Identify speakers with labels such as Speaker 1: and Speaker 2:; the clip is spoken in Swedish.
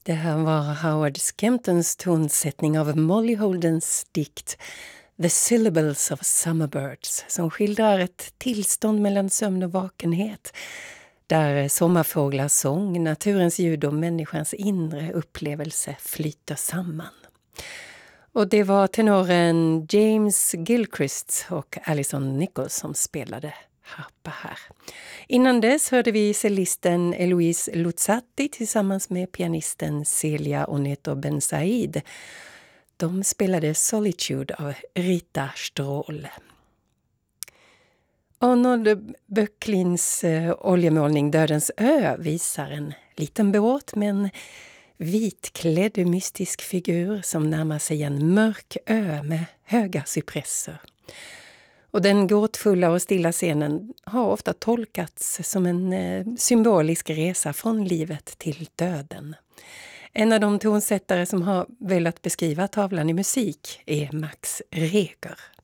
Speaker 1: Det här var Howard Skemptons tonsättning av Molly Holdens dikt The Syllables of Summerbirds som skildrar ett tillstånd mellan sömn och vakenhet där sommarfåglars sång, naturens ljud och människans inre upplevelse flyter samman. Och det var tenoren James Gilchrist och Alison Nichols som spelade harpa här. Innan dess hörde vi cellisten Eloise Luzzatti tillsammans med pianisten Celia Oneto Bensaid. De spelade Solitude av Rita Stråhl. Arnold Böcklins oljemålning Dödens ö visar en liten båt med en vitklädd mystisk figur som närmar sig en mörk ö med höga cypresser. Och den gåtfulla och stilla scenen har ofta tolkats som en symbolisk resa från livet till döden. En av de tonsättare som har velat beskriva tavlan i musik är Max Reger.